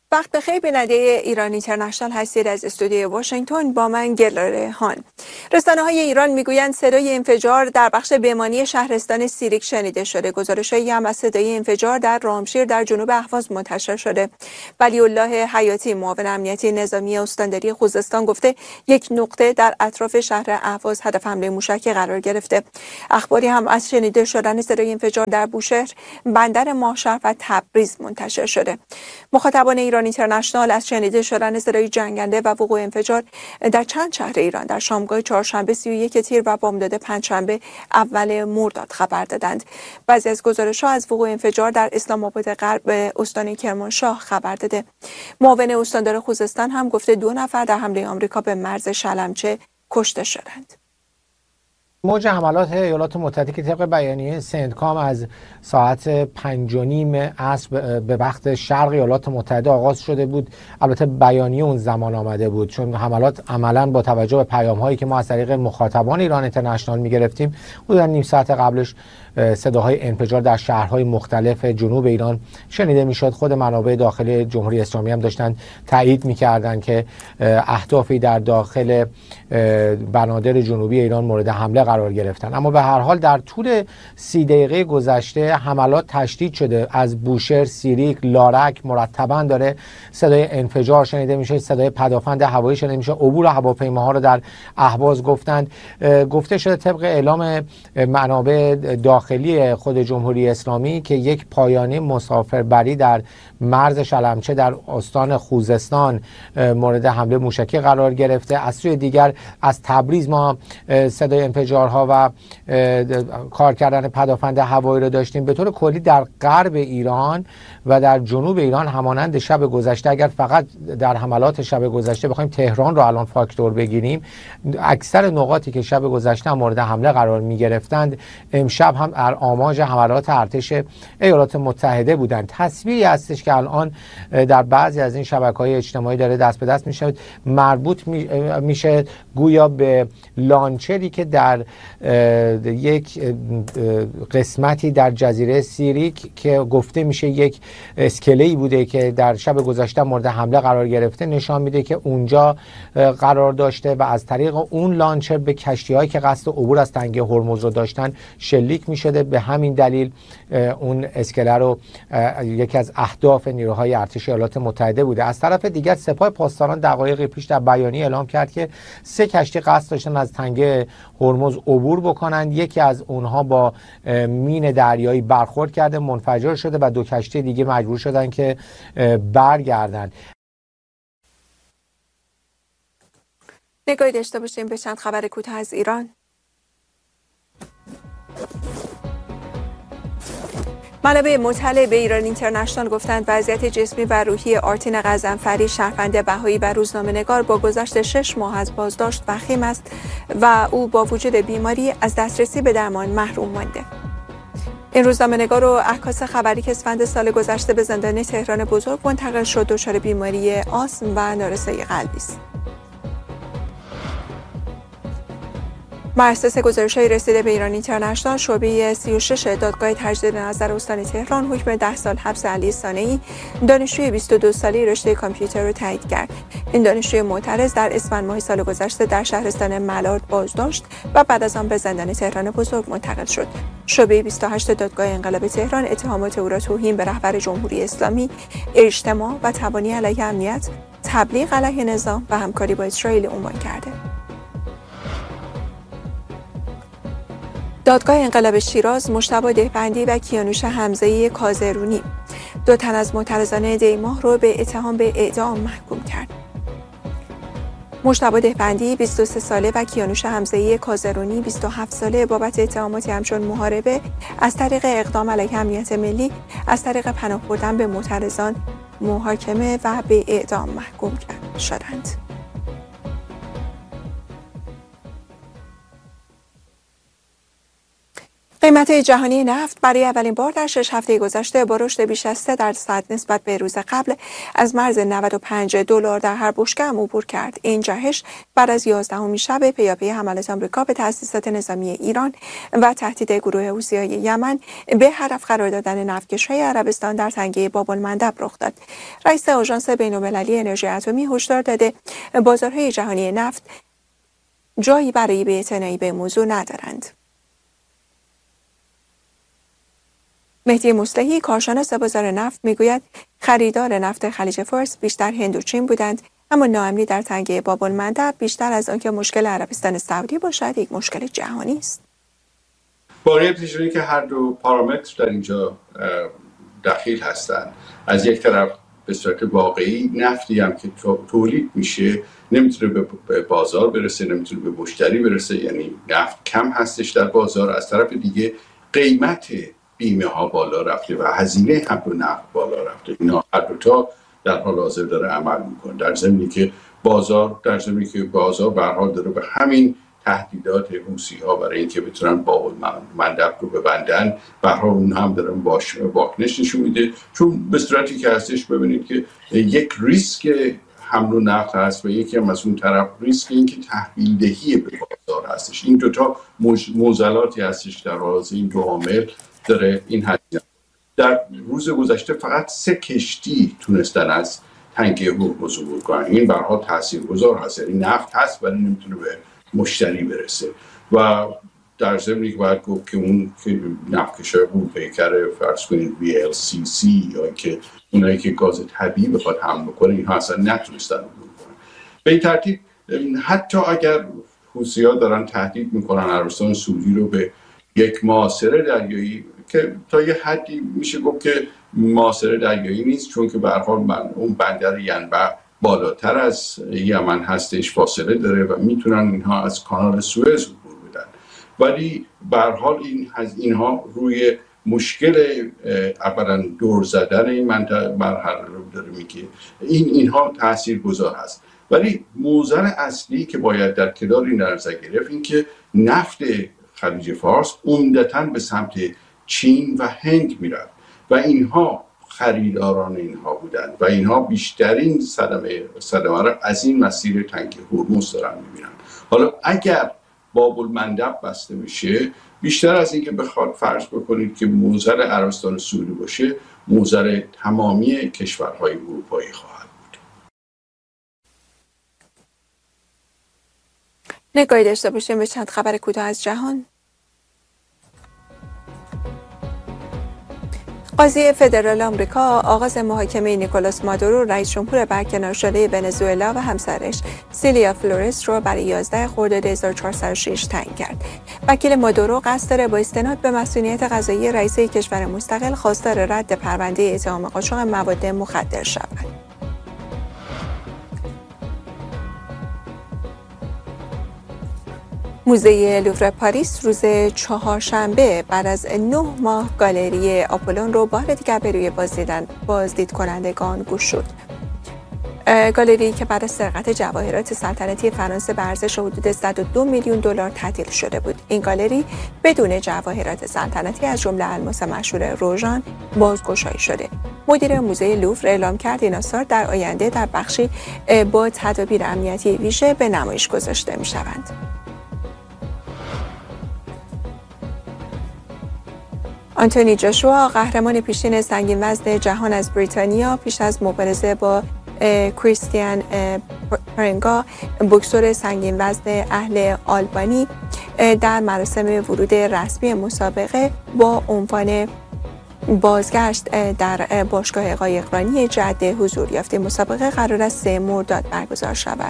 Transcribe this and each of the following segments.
وقت بخیر بیننده ایران اینترنشنال هستید. از استودیوی واشنگتن با من گلاره هان. رسانه‌های ایران میگویند صدای انفجار در بخش بمانی شهرستان سیریک شنیده شده. گزارش‌هایی هم از صدای انفجار در رامشیر در جنوب اهواز منتشر شده. ولی الله حیاتی معاون امنیتی نظامی استانداری خوزستان گفته یک نقطه در اطراف شهر اهواز هدف حمله موشکی قرار گرفته. اخباری هم از شنیده شدن صدای انفجار در بوشهر، بندر ماهشهر و تبریز منتشر شده. مخاطبان ایران اینترنشنال از شنیده شدن صدای جنگنده و وقوع انفجار در چند شهر ایران در شامگاه چهارشنبه 31 تیر و بامداد پنجشنبه اول مرداد خبر دادند. بعضی از گزارش‌ها از وقوع انفجار در اسلام آباد غرب استان کرمانشاه خبر داده. معاون استاندار خوزستان هم گفته 2 نفر در حمله آمریکا به مرز شلمچه کشته شدند. موج حملات ایالات متحده که طبق بیانیه سنتکام از ساعت 5:30 عصر به وقت شرق ایالات متحده آغاز شده بود. البته بیانیه اون زمان آمده بود، چون حملات عملاً با توجه به پیام‌هایی که ما از طریق مخاطبان ایران اینترنشنال می‌گرفتیم، حدوداً نیم ساعت قبلش صداهای انفجار در شهرهای مختلف جنوب ایران شنیده میشد. خود منابع داخلی جمهوری اسلامی هم داشتن تایید می‌کردند که اهدافی در داخل بنادر جنوبی ایران مورد حمله قرار گرفتن. اما به هر حال در طول 30 دقیقه گذشته حملات تشدید شده. از بوشهر، سیریک، لارک مرتباً داره صدای انفجار شنیده میشه، صدای پدافند هوایی شنیده میشه. عبور هواپیماها رو در اهواز گفته شده طبق اعلام منابع داخلی خود جمهوری اسلامی که یک پایانه مسافربری در مرز شلمچه در استان خوزستان مورد حمله موشکی قرار گرفته. از سوی دیگر از تبریز ما صدای انفجارها و کار کردن پدافند هوایی رو داشتیم. به طور کلی در غرب ایران و در جنوب ایران همانند شب گذشته، اگر فقط در حملات شب گذشته بخوایم تهران رو الان فاکتور بگیریم، اکثر نقاطی که شب گذشته مورد حمله قرار می گرفتند امشب هم در آماج حملات ارتش ایالات متحده بودند. تصویری هستش که الان در بعضی از این شبکه‌های اجتماعی داره دست به دست میشه، مربوط میشه گویا به لانچری که در یک قسمتی در جزیره سیریک که گفته میشه یک اسکله‌ای بوده که در شب گذشته مورد حمله قرار گرفته، نشان میده که اونجا قرار داشته و از طریق اون لانچر به کشتی‌هایی که قصد عبور از تنگه هرمز رو داشتن شلیک میشده. به همین دلیل اون اسکله رو یکی از اهداف نیروهای ارتش ایالات متحده بوده. از طرف دیگر سپاه پاسداران دقایقی پیش در بیانیه اعلام کرد که 3 کشتی قصد داشتن از تنگه هرمز عبور بکنند. یکی از اونها با مین دریایی برخورد کرده، منفجر شده و 2 کشتی دیگه مجبور شدن که برگردن. نگاهی داشته باشیم به چند خبر کوتاه از ایران. منابع مطلع به ایران اینترنشنال گفتند وضعیت جسمی و روحی آرتین غضنفری، شهروند بهایی و روزنامه‌نگار، با گذشت 6 ماه از بازداشت وخیم است و او با وجود بیماری از دسترسی به درمان محروم مانده. این روزنامه‌نگار و عکاس خبری که اسفند سال گذشته به زندان تهران بزرگ منتقل شد، دچار بیماری آسم و نارسایی قلبی است. بر اساس گزارش‌های رسیده به ایران اینترنشنال، شعبه 36 دادگاه تجدید نظر استان تهران حکم 10 سال حبس علی صانعی، دانشجوی 22 ساله رشته کامپیوتر را تایید کرد. این دانشجوی معترض در اسفند ماه سال گذشته در شهرستان ملارد بازداشت و بعد از آن به زندان تهران بزرگ منتقل شد. شعبه 28 دادگاه انقلاب تهران اتهامات او را توهین به رهبر جمهوری اسلامی، اجتماع و تبانی علیه امنیت، تبلیغ علیه نظام و همکاری با اسرائیل عنوان کرده. دادگاه انقلاب شیراز مجتبی دهبندی و کیانوش حمزه‌ای کازرونی، 2 تن از معترضان دیماه را به اتهام به اعدام محکوم کرد. مجتبی دهبندی 23 ساله و کیانوش حمزه‌ای کازرونی 27 ساله بابت اتهاماتی همچون محاربه از طریق اقدام علیه امنیت ملی، از طریق پناه بردن به معترضان، محاکمه و به اعدام محکوم شدند. قیمت جهانی نفت برای اولین بار در 6 هفته گذشته با رشد بیش از 3% نسبت به روز قبل از مرز $95 در هر بشکه‌ام عبور کرد. این جهش بعد از 11مین شب پیاپی حملات آمریکا به تأسیسات نظامی ایران و تهدید گروه حوثی‌های یمن به هدف قرار دادن نفتکش‌های عربستان در تنگه باب‌المندب رخ داد. رئیس آژانس بین‌المللی انرژی اتمی هشدار داده بازارهای جهانی نفت جایی برای بی‌اعتنایی به موضوع ندارند. مهدی مصلحی کارشناس بازار نفت میگوید خریدار نفت خلیج فارس بیشتر هند و چین بودند، اما ناامنی در تنگه باب‌المندب بیشتر از آنکه مشکل عربستان سعودی باشد یک مشکل جهانی است. واقعیتش اینه که هر دو پارامتر در اینجا دخیل هستند. از یک طرف به صورت واقعی نفتی هم که تولید میشه نمیتونه به بازار برسه، نمیتونه به مشتری برسه، یعنی نفت کم هستش در بازار. از طرف دیگه قیمت بیمه ها بالا رفته و هزینه حمل نفت بالا رفته. اینا هر دو تا در حال حاضر داره عمل میکنه، در ضمنی که بازار به هر حال داره به همین تهدیدات حوثی‌ها برای اینکه بتونن باب‌المندب رو ببندن، به هر حال اون هم دارن واکنش نشون میده. چون به صورتی که هستش ببینید که یک ریسک حمل و نقل هست و یکی هم از اون طرف ریسک این که تحویل دهی به بازار هستش. این دوتا معضلاتی هستش در راز این دو عامل داره این هزینه. در روز گذشته فقط 3 کشتی تونستن از تنگه هرمز عبور کنن. این به هر حال تاثیرگذار هست، یعنی نفت هست ولی نمیتونه به مشتری برسه. و در ضمنی که باید گفت که اون که نفتکشای بود پیکر فرض کنید VLCC یا که اونایی که گاز طبیعی بخواد حمل بکنه اینها اصلا نتونستن عبور کنن. به این ترتیب حتی اگر حوثی‌ها دارن تهدید میکنن عربستان سعودی رو به یک محاصره دریایی که تا یه حدی میشه گفت که محاصره دریایی نیست، چون که به هر حال اون بندر ینبع بالاتر از یمن هستش، فاصله داره و میتونن اینها از کانال سوئز عبور بدن. ولی به هر حال اینها روی مشکل اولا دور زدن این مرحله رو داره میگه اینها تاثیرگذار هست. ولی موضوع اصلی که باید در کنار این نظر گرفت این که نفت خلیج فارس عمدتاً به سمت چین و هند میرفت و اینها خریداران اینها بودند و اینها بیشترین صدمه را از این مسیر تنگه هرمز دارن میبینن. حالا اگر باب‌المندب بسته بشه، بیشتر از اینکه بخواد فرض بکنید که موزل عربستان سعودی باشه، موزل تمامی کشورهای اروپایی خواهد بود. نگاهی داشته باشیم به چند خبر کوتاه از جهان. قاضی فدرال آمریکا آغاز محاکمه نیکولاس مادورو رئیس جمهور برکنار شده ونزوئلا و همسرش سیلیا فلورس را برای 11 خرداد 1406 تعیین کرد. وکیل مادورو قصد داره با استناد به مسئولیت قضایی رئیس کشور مستقل خواستار رد پرونده اتهام قاچاق مواد مخدر شود. موزه لوور پاریس روز چهارشنبه بعد از 9 ماه گالری آپولون رو بار دیگر به روی بازدید کنندگان گشود. گالری که بعد از سرقت جواهرات سلطنتی فرانسه به ارزش حدود 102 میلیون دلار تعطیل شده بود. این گالری بدون جواهرات سلطنتی از جمله الماس مشهور روژان بازگشایی شده. مدیر موزه لوور اعلام کرد این آثار در آینده در بخشی با تدابیر امنیتی ویژه به نمایش گذاشته می‌شوند. آنتونی جاشوا قهرمان پیشین سنگین وزن جهان از بریتانیا پیش از مبارزه با کریستیان پرنگا بوکسور سنگین وزن اهل آلبانی در مراسم ورود رسمی مسابقه با عنوان بازگشت در باشگاه قایقرانی جده حضور یافت. مسابقه قرار است 3 مرداد برگزار شود.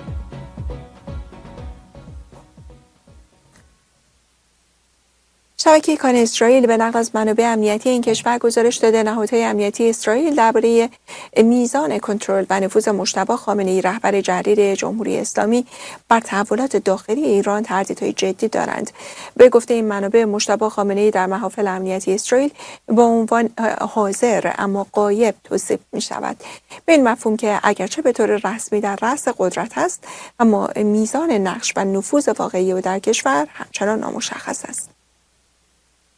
شبکه کان اسرائیل به نقل از منابع امنیتی این کشور گزارش داده نهادهای امنیتی اسرائیل درباره میزان کنترل و نفوذ مجتبی خامنه‌ای رهبر جدید جمهوری اسلامی بر تحولات داخلی ایران تهدیدهای جدی دارند. به گفته این منابع مجتبی خامنه‌ای در محافل امنیتی اسرائیل با عنوان حاضر اما غایب توصیف می‌شود، به این مفهوم که اگرچه به طور رسمی در رأس قدرت است اما میزان نقش و نفوذ واقعی او در کشور همچنان نامشخص است.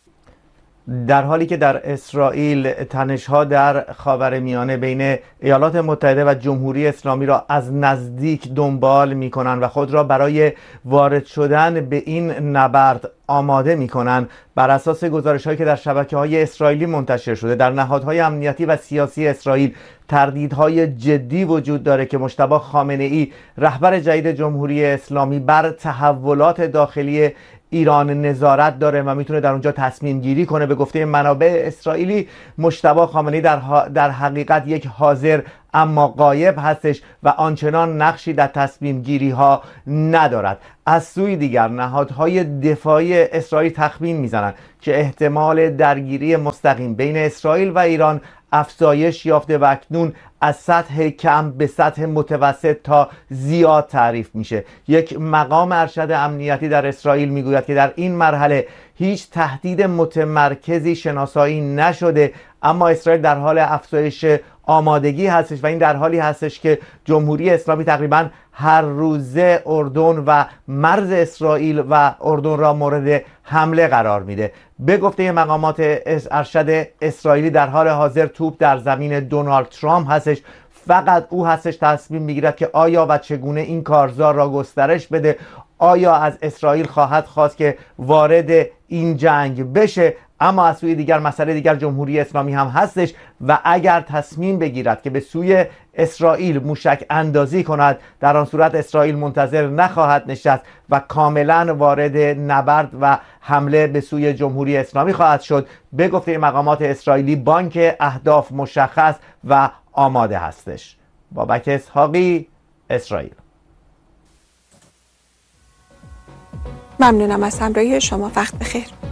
در حالی که در اسرائیل تنش‌ها در خاورمیانه بین ایالات متحده و جمهوری اسلامی را از نزدیک دنبال می‌کنند و خود را برای وارد شدن به این نبرد آماده می‌کنند، بر اساس گزارش‌هایی که در شبکه‌های اسرائیلی منتشر شده، در نهادهای امنیتی و سیاسی اسرائیل تردیدهای جدی وجود داره که مجتبی خامنه‌ای رهبر جدید جمهوری اسلامی بر تحولات داخلی ایران نظارت داره و میتونه در اونجا تصمیم گیری کنه. به گفته منابع اسرائیلی، مجتبی خامنه‌ای در حقیقت یک حاضر اما غایب هستش و آنچنان نقشی در تصمیم گیری ها ندارد. از سوی دیگر نهادهای دفاعی اسرائیل تخمین میزنند که احتمال درگیری مستقیم بین اسرائیل و ایران افزایش یافته و اکنون از سطح کم به سطح متوسط تا زیاد تعریف میشه. یک مقام ارشد امنیتی در اسرائیل میگوید که در این مرحله هیچ تهدید متمرکزی شناسایی نشده، اما اسرائیل در حال افزایش آمادگی هستش و این در حالی هستش که جمهوری اسلامی تقریبا هر روزه اردن و مرز اسرائیل و اردن را مورد حمله قرار میده. به گفته مقامات ارشد اسرائیلی، در حال حاضر توپ در زمین دونالد ترامپ هستش. فقط او هستش تصمیم میگیرد که آیا و چگونه این کارزار را گسترش بده، آیا از اسرائیل خواهد خواست که وارد این جنگ بشه. اما از سوی دیگر مسئله دیگر جمهوری اسلامی هم هستش و اگر تصمیم بگیرد که به سوی اسرائیل موشک اندازی کند، در آن صورت اسرائیل منتظر نخواهد نشست و کاملا وارد نبرد و حمله به سوی جمهوری اسلامی خواهد شد. به گفته مقامات اسرائیلی بانک اهداف مشخص و آماده هستش. بابک اسحاقی، اسرائیل. ممنونم از همراهی شما. وقت بخیر.